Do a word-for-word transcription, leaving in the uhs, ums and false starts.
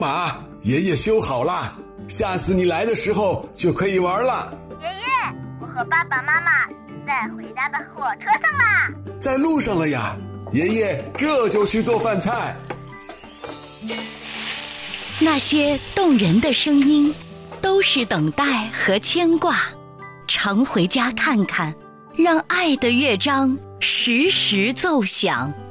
马，爷爷修好了，下次你来的时候就可以玩了。 爷爷，我和爸爸妈妈已经在回家的火车上啦。 在路上了呀，爷爷这就去做饭菜。 那些动人的声音，都是等待和牵挂。常回家看看，让爱的乐章时时奏响。